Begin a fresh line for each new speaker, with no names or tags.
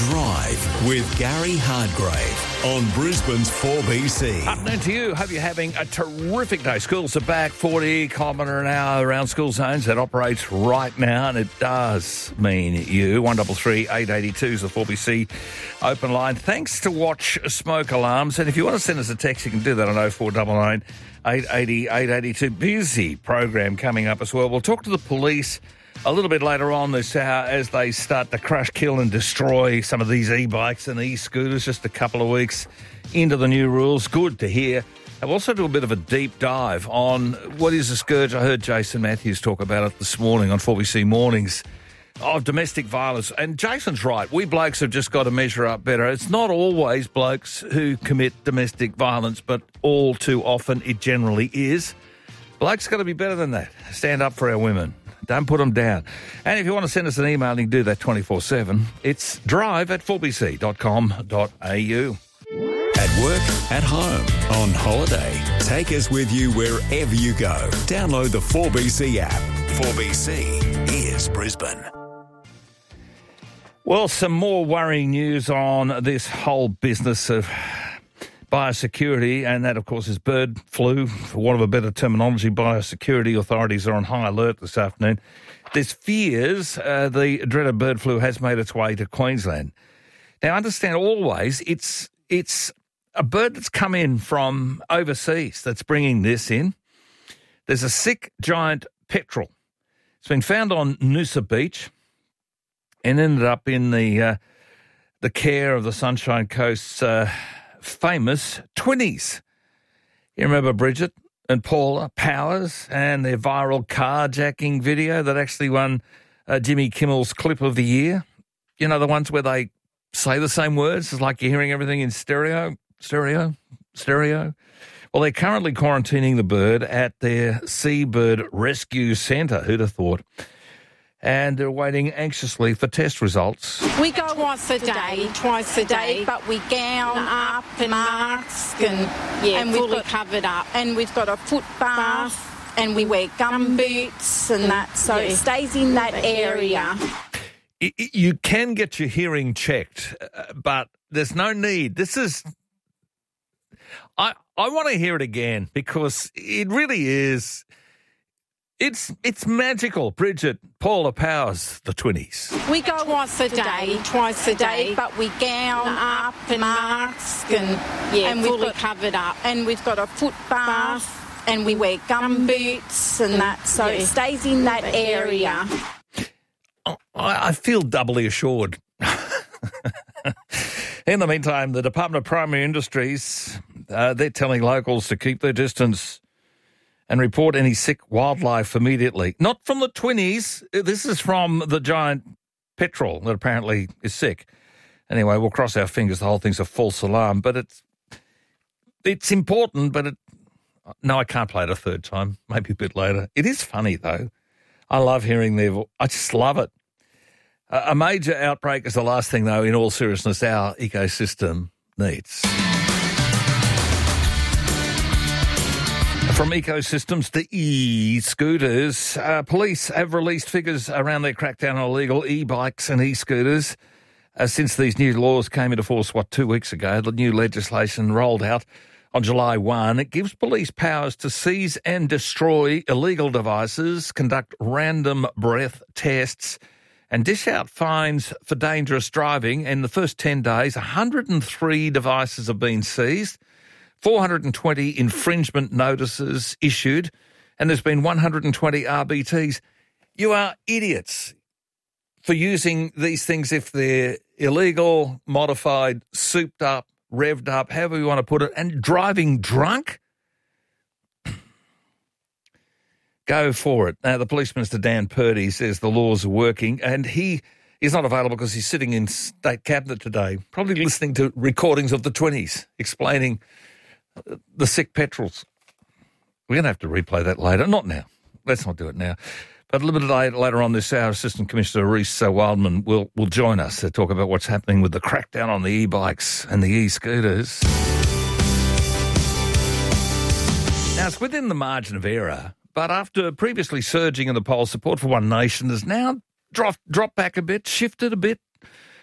Drive with Gary Hardgrave on Brisbane's 4BC.
Afternoon to you. Hope you're having a terrific day. Schools are back, 40 kilometre an hour around school zones. That operates right now, and it does mean you. 133 882 is the 4BC open line. Thanks to Watch Smoke Alarms. And if you want to send us a text, you can do that on 0499 880 882. Busy program coming up as well. We'll talk to the police a little bit later on this hour as they start to crush, kill and destroy some of these e-bikes and e-scooters just a couple of weeks into the new rules. Good to hear. I'll also do a bit of a deep dive on what is a scourge. I heard Jason Matthews talk about it this morning on 4BC Mornings of domestic violence. And Jason's right. We blokes have just got to measure up better. It's not always blokes who commit domestic violence, but all too often it generally is. Blokes got to be better than that. Stand up for our women. Don't put them down. And if you want to send us an email, you can do that 24/7. It's drive@4bc.com.au.
At work, at home, on holiday. Take us with you wherever you go. Download the 4BC app. 4BC is Brisbane.
Well, some more worrying news on this whole business of biosecurity, and that, of course, is bird flu. For want of a better terminology, biosecurity authorities are on high alert this afternoon. There's fears the dreaded bird flu has made its way to Queensland. Now, understand always it's a bird that's come in from overseas that's bringing this in. There's a sick giant petrel. It's been found on Noosa Beach and ended up in the care of the Sunshine Coast's famous twinnies. You remember Bridget and Paula Powers and their viral carjacking video that actually won Jimmy Kimmel's Clip of the Year? You know, the ones where they say the same words. It's like you're hearing everything in stereo. Well, they're currently quarantining the bird at their Seabird Rescue Centre. Who'd have thought? And they're waiting anxiously for test results.
We go once a day, twice a day, but we gown up and mask and fully covered up. And we've got a foot bath and we wear gum boots and that, so it stays in that area.
You can get your hearing checked, but there's no need. This is... I want to hear it again because it really is... It's magical, Bridget, Paula Powers, the twinnies.
We go once a day, twice a day, but we gown up and mask and fully covered up. And we've got a foot bath and we wear gum boots and that, so it stays in that area.
I feel doubly assured. In the meantime, the Department of Primary Industries, they're telling locals to keep their distance and report any sick wildlife immediately. Not from the twinnies. This is from the giant petrel that apparently is sick. Anyway, we'll cross our fingers. The whole thing's a false alarm. But it's important, but no, I can't play it a third time. Maybe a bit later. It is funny, though. I love hearing their voice. I just love it. A major outbreak is the last thing, though, in all seriousness, our ecosystem needs. From ecosystems to e-scooters, police have released figures around their crackdown on illegal e-bikes and e-scooters since these new laws came into force, 2 weeks ago. The new legislation rolled out on July 1. It gives police powers to seize and destroy illegal devices, conduct random breath tests, and dish out fines for dangerous driving. In the first 10 days, 103 devices have been seized. 420 infringement notices issued, and there's been 120 RBTs. You are idiots for using these things if they're illegal, modified, souped up, revved up, however you want to put it, and driving drunk. Go for it. Now, the Police Minister, Dan Purdy, says the laws are working, and he is not available because he's sitting in State Cabinet today, probably listening to recordings of the twinnies explaining the sick petrels. We're going to have to replay that later. Not now. Let's not do it now. But a little bit later on this hour, Assistant Commissioner Reece Wildman will join us to talk about what's happening with the crackdown on the e-bikes and the e-scooters. Now, it's within the margin of error, but after previously surging in the polls, support for One Nation has now dropped back a bit, shifted a bit